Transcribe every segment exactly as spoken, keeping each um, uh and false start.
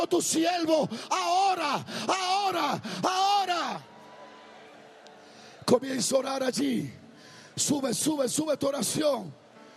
tu siervo, ahora, ahora, ahora. Comienza a orar allí. Sube, sube, sube tu oración.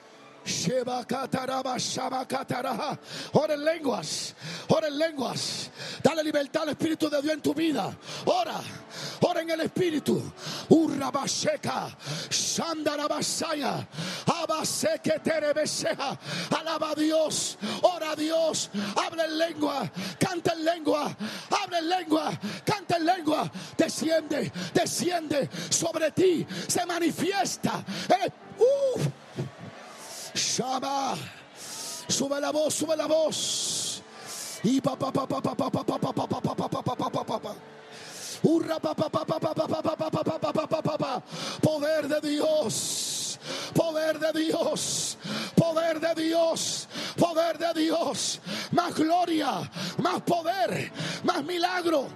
Ora en lenguas, ora en lenguas. Dale libertad al Espíritu de Dios en tu vida. Ora, ora en el Espíritu. Urrabasheka, Shandarabasaya, Abaseke Terebeseja. Alaba a Dios, ora a Dios, habla en lengua, canta en lengua, habla en lengua, canta en lengua. Desciende, desciende sobre ti, se manifiesta. El, uh, Shama, sube la voz, sube la voz. Y pa pa pa pa pa pa pa pa pa pa pa pa pa pa pa pa pa. Urra pa pa pa pa pa pa pa pa pa pa pa pa pa pa. Poder de Dios, poder de Dios, poder de Dios, poder de Dios. Más gloria, más poder, más milagro.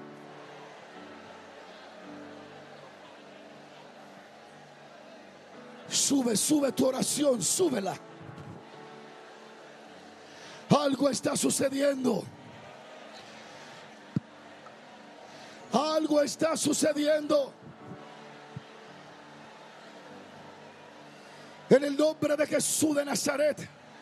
Sube, sube tu oración, súbela. Algo está sucediendo. Algo está sucediendo. En el nombre de Jesús de Nazaret.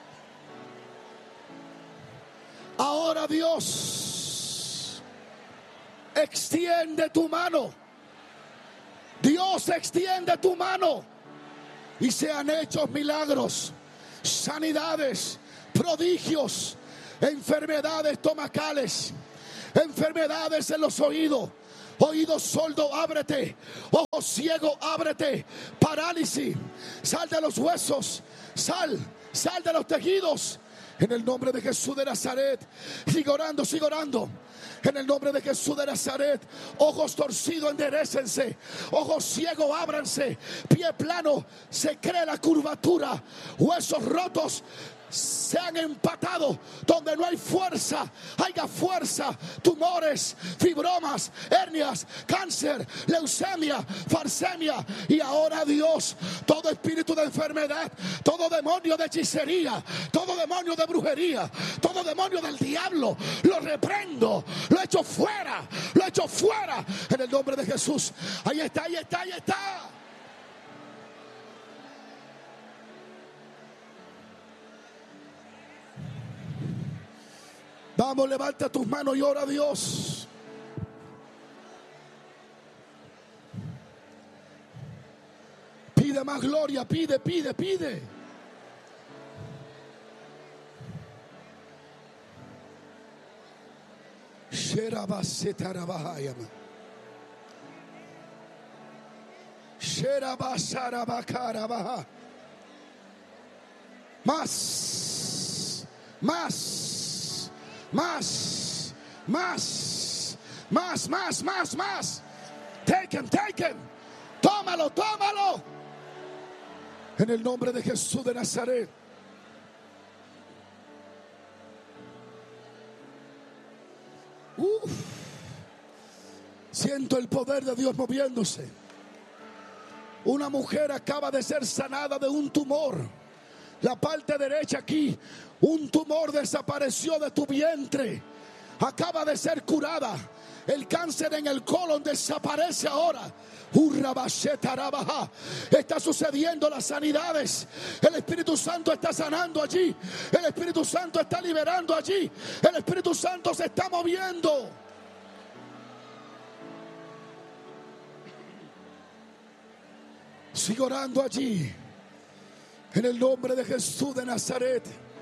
Ahora, Dios, extiende tu mano. Dios, extiende tu mano. Y sean hechos milagros, sanidades, prodigios, enfermedades estomacales, enfermedades en los oídos, oídos sordos, ábrete, ojos ciegos, ábrete, parálisis, sal de los huesos, sal, sal de los tejidos, en el nombre de Jesús de Nazaret. Sigue orando, sigue orando. En el nombre de Jesús de Nazaret. Ojos torcidos, enderécense. Ojos ciegos, ábranse. Pie plano, se cree la curvatura. Huesos rotos se han empatado. Donde no hay fuerza, haya fuerza. Tumores, fibromas, hernias, cáncer, leucemia, farsemia. Y ahora, Dios, todo espíritu de enfermedad, todo demonio de hechicería, todo demonio de brujería, todo demonio del diablo, lo reprendo, lo echo fuera, lo echo fuera en el nombre de Jesús. Ahí está, ahí está, ahí está. Vamos, levanta tus manos y ora a Dios. Pide más gloria, pide, pide, pide. Sherabasetarabahayama. Sherabasarabakarabaha. Más, más. Más, más, más, más, más, más. Take him, take him. Tómalo, tómalo. En el nombre de Jesús de Nazaret. Uf. Siento el poder de Dios moviéndose. Una mujer acaba de ser sanada de un tumor. La parte derecha aquí, un tumor desapareció de tu vientre. Acaba de ser curada. El cáncer en el colon desaparece ahora. Está sucediendo las sanidades. El Espíritu Santo está sanando allí. El Espíritu Santo está liberando allí. El Espíritu Santo se está moviendo. Sigue orando allí. En el nombre de Jesús de Nazaret.